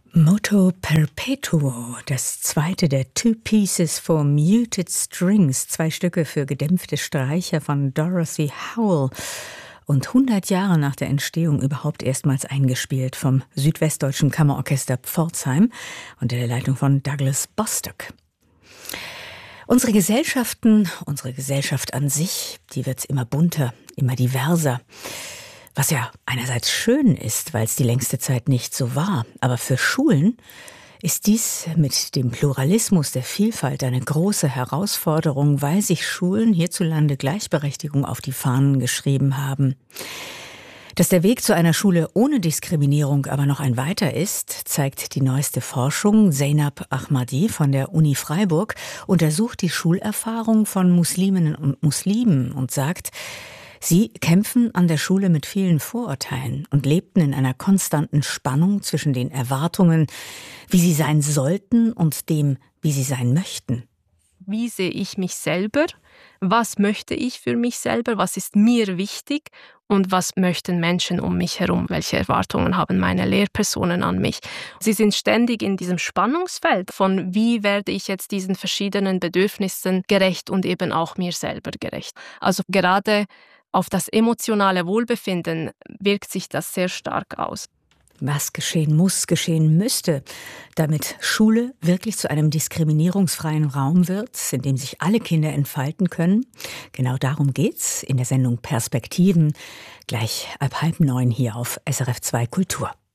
Moto Perpetuo, das zweite der Two Pieces for Muted Strings, 2 Stücke für gedämpfte Streicher von Dorothy Howell und 100 Jahre nach der Entstehung überhaupt erstmals eingespielt vom Südwestdeutschen Kammerorchester Pforzheim unter der Leitung von Douglas Bostock. Unsere Gesellschaften, unsere Gesellschaft an sich, die wird immer bunter, immer diverser. Was ja einerseits schön ist, weil es die längste Zeit nicht so war. Aber für Schulen ist dies mit dem Pluralismus der Vielfalt eine große Herausforderung, weil sich Schulen hierzulande Gleichberechtigung auf die Fahnen geschrieben haben. Dass der Weg zu einer Schule ohne Diskriminierung aber noch ein weiter ist, zeigt die neueste Forschung. Zeynab Ahmadi von der Uni Freiburg untersucht die Schulerfahrung von Musliminnen und Muslimen und sagt, sie kämpfen an der Schule mit vielen Vorurteilen und lebten in einer konstanten Spannung zwischen den Erwartungen, wie sie sein sollten, und dem, wie sie sein möchten. Wie sehe ich mich selber? Was möchte ich für mich selber? Was ist mir wichtig? Und was möchten Menschen um mich herum? Welche Erwartungen haben meine Lehrpersonen an mich? Sie sind ständig in diesem Spannungsfeld von, wie werde ich jetzt diesen verschiedenen Bedürfnissen gerecht und eben auch mir selber gerecht. Also gerade auf das emotionale Wohlbefinden wirkt sich das sehr stark aus. Was geschehen muss, geschehen müsste, damit Schule wirklich zu einem diskriminierungsfreien Raum wird, in dem sich alle Kinder entfalten können. Genau darum geht's in der Sendung Perspektiven, gleich ab 8:30 hier auf SRF 2 Kultur.